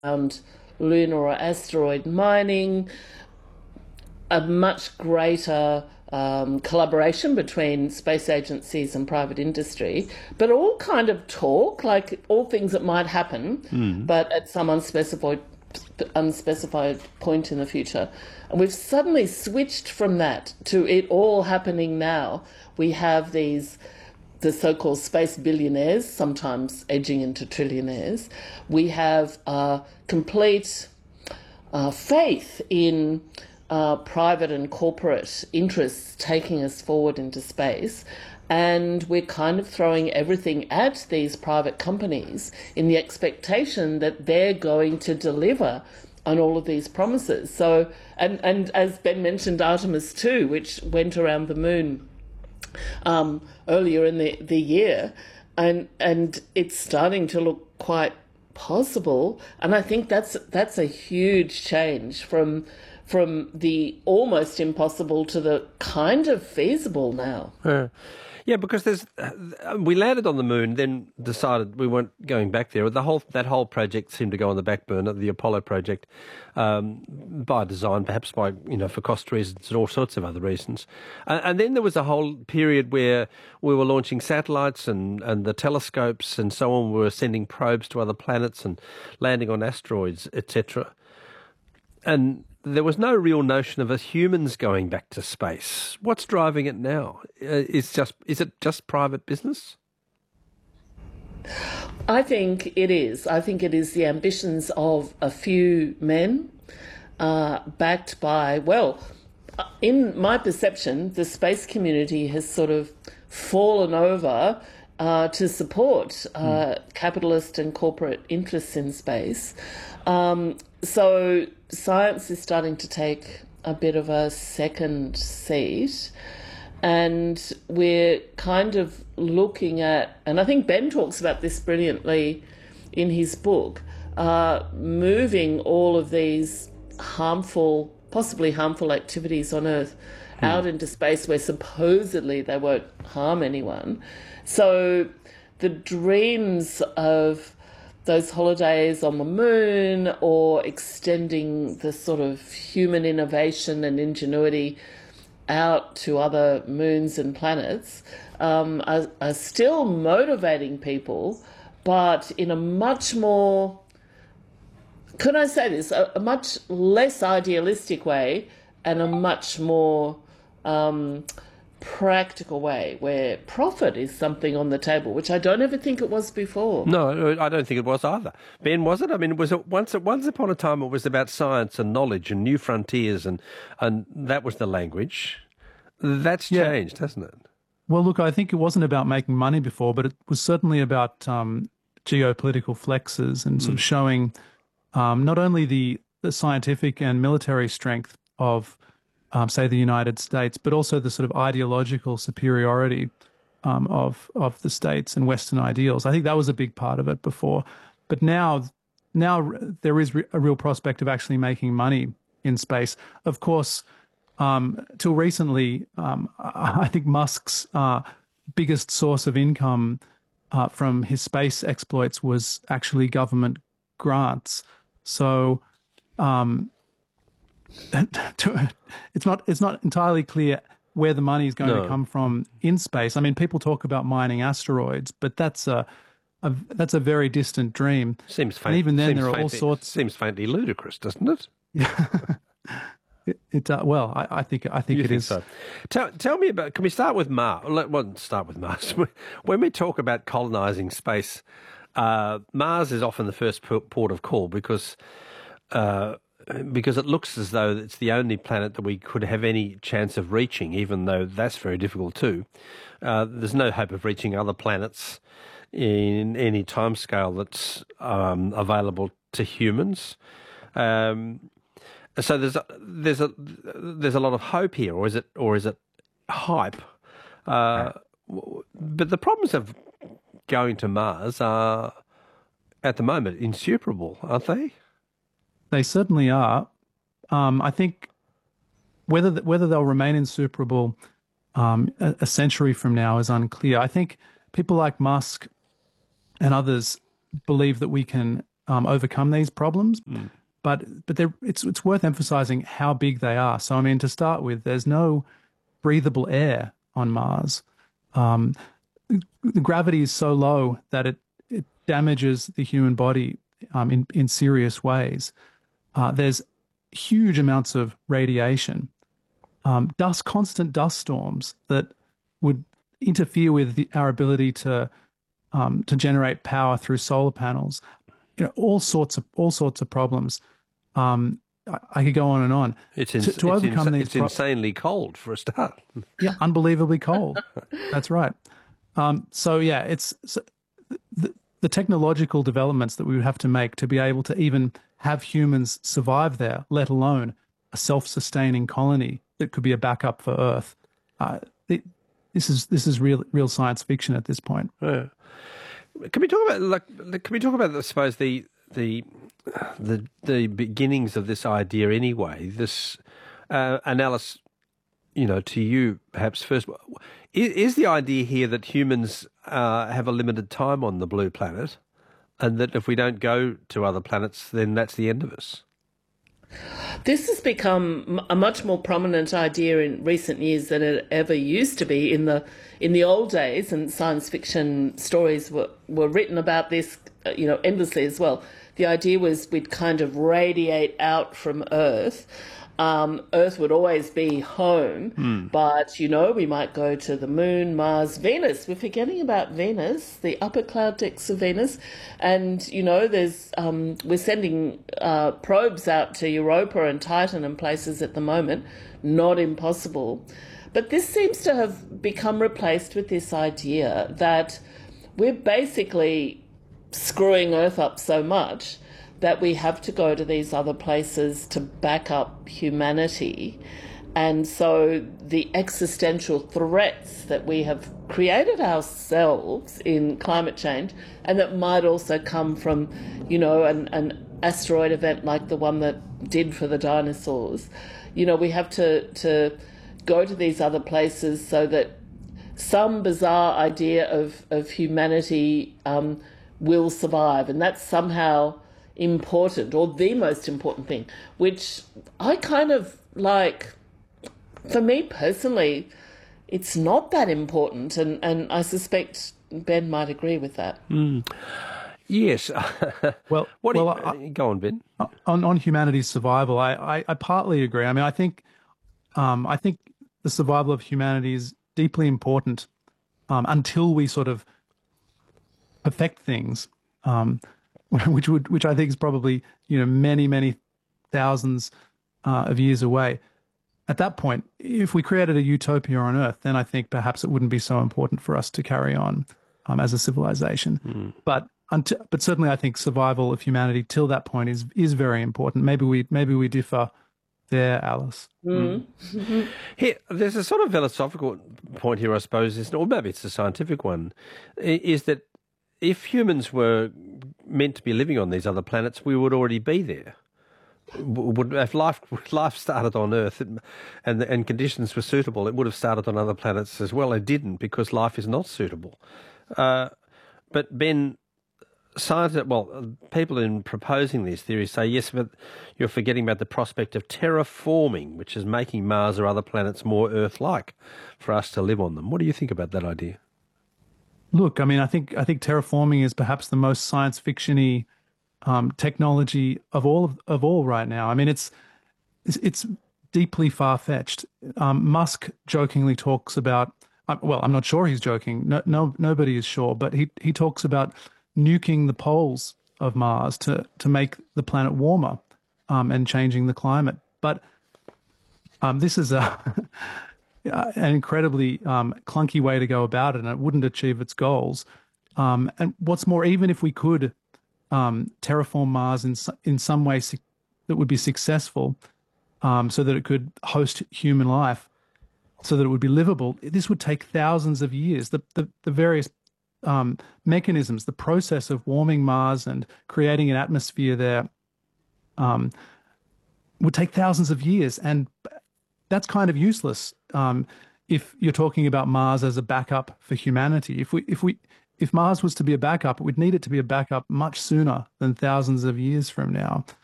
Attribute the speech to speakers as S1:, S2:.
S1: lunar or asteroid mining, a much greater collaboration between space agencies and private industry, but all kind of talk, like all things that might happen, but at some unspecified point in the future. And we've suddenly switched from that to it all happening now. We have the so-called space billionaires, sometimes edging into trillionaires. We have complete faith in private and corporate interests taking us forward into space. And we're kind of throwing everything at these private companies in the expectation that they're going to deliver on all of these promises. So, and as Ben mentioned, Artemis 2, which went around the moon earlier in the year, and it's starting to look quite possible. And I think that's a huge change from the almost impossible to the kind of feasible now.
S2: Yeah, because we landed on the moon, then decided we weren't going back there. That whole project seemed to go on the back burner, the Apollo project, by design, perhaps by for cost reasons and all sorts of other reasons. And then there was a whole period where we were launching satellites and the telescopes and so on. We were sending probes to other planets and landing on asteroids, etc. And there was no real notion of us humans going back to space. What's driving it now? Is it just private business?
S1: I think it is. I think it is the ambitions of a few men, backed by, well, in my perception, the space community has sort of fallen over to support capitalist and corporate interests in space. So science is starting to take a bit of a second seat, and we're kind of looking at, and I think Ben talks about this brilliantly in his book, moving all of these possibly harmful activities on Earth out into space where supposedly they won't harm anyone. So the dreams of those holidays on the moon, or extending the sort of human innovation and ingenuity out to other moons and planets, are still motivating people, but in a much more, could I say this, a much less idealistic way, and a much more practical way, where profit is something on the table, which I don't ever think it was before.
S2: No, I don't think it was either. Ben, was it? I mean, was it once upon a time it was about science and knowledge and new frontiers, and that was the language. That's changed, hasn't it?
S3: Well, look, I think it wasn't about making money before, but it was certainly about geopolitical flexes and sort of showing not only the scientific and military strength of say the United States, but also the sort of ideological superiority of the states and Western ideals. I think that was a big part of it before, but now there is a real prospect of actually making money in space. Of course, till recently, I think Musk's biggest source of income from his space exploits was actually government grants. So it's not entirely clear where the money is going to come from in space. I mean, people talk about mining asteroids, but that's a very distant dream.
S2: Seems faint.
S3: And even then, there are
S2: faintly,
S3: all sorts.
S2: Seems faintly ludicrous, doesn't it?
S3: Well, I think it is.
S2: So. Tell me about. Can we start with Mars? Well, start with Mars. When we talk about colonising space, Mars is often the first port of call because it looks as though it's the only planet that we could have any chance of reaching, even though that's very difficult too. There's no hope of reaching other planets in any timescale that's available to humans. So there's a lot of hope here, or is it hype? But the problems of going to Mars are at the moment insuperable, aren't they?
S3: They certainly are. I think whether they'll remain insuperable a century from now is unclear. I think people like Musk and others believe that we can overcome these problems. But it's worth emphasizing how big they are. So, I mean, to start with, there's no breathable air on Mars. The gravity is so low that it damages the human body in serious ways. There's huge amounts of radiation, constant dust storms that would interfere with our ability to generate power through solar panels. All sorts of problems. I could go on and on.
S2: It's insanely cold for a start.
S3: Yeah, unbelievably cold. That's right. The technological developments that we would have to make to be able to even have humans survive there, let alone a self-sustaining colony that could be a backup for Earth. This is real science fiction at this point.
S2: Yeah. Can we talk about I suppose the beginnings of this idea anyway? This analysis, to you perhaps first. Is the idea here that humans have a limited time on the blue planet, and that if we don't go to other planets, then that's the end of us?
S1: This has become a much more prominent idea in recent years than it ever used to be. In the old days, and science fiction stories were written about this, endlessly as well. The idea was we'd kind of radiate out from Earth. Earth would always be home, but, we might go to the Moon, Mars, Venus. We're forgetting about Venus, the upper cloud decks of Venus. And, we're sending probes out to Europa and Titan and places at the moment. Not impossible. But this seems to have become replaced with this idea that we're basically screwing Earth up so much that we have to go to these other places to back up humanity. And so the existential threats that we have created ourselves in climate change, and that might also come from, an asteroid event like the one that did for the dinosaurs, we have to go to these other places so that some bizarre idea of humanity will survive. And that's somehow important, or the most important thing, which I kind of like. For me personally, it's not that important, and I suspect Ben might agree with that.
S2: Yes.
S3: Well,
S2: go on, Ben.
S3: On humanity's survival, I partly agree. I mean, I think the survival of humanity is deeply important until we sort of perfect things. Which I think is probably many thousands of years away. At that point, if we created a utopia on Earth, then I think perhaps it wouldn't be so important for us to carry on as a civilization. But certainly, I think survival of humanity till that point is very important. Maybe we differ there, Alice.
S2: Here, there's a sort of philosophical point here, I suppose, or maybe it's a scientific one, is that if humans were meant to be living on these other planets, we would already be there. If life started on Earth and conditions were suitable, it would have started on other planets as well. It didn't, because life is not suitable. But Ben, people in proposing these theories say, yes, but you're forgetting about the prospect of terraforming, which is making Mars or other planets more Earth-like for us to live on them. What do you think about that idea?
S3: Look, I mean, I think terraforming is perhaps the most science fiction-y technology of all right now. I mean, it's deeply far-fetched. Musk jokingly talks about. I'm not sure he's joking. Nobody is sure, but he talks about nuking the poles of Mars to make the planet warmer and changing the climate. But this is an incredibly clunky way to go about it, and it wouldn't achieve its goals. And what's more, even if we could terraform Mars in some way that would be successful, so that it could host human life, so that it would be livable, this would take thousands of years. The various mechanisms, the process of warming Mars and creating an atmosphere there would take thousands of years, and that's kind of useless if you're talking about Mars as a backup for humanity. if Mars was to be a backup, it would need it to be a backup much sooner than thousands of years from now.